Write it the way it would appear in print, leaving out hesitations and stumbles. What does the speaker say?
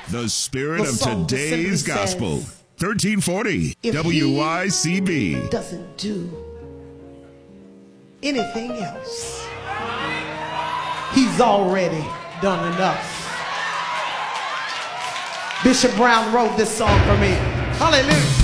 The spirit The of song today's simply gospel. says, 1340 if WYCB. he doesn't do anything else, he's already done enough. Bishop Brown wrote this song for me. Hallelujah.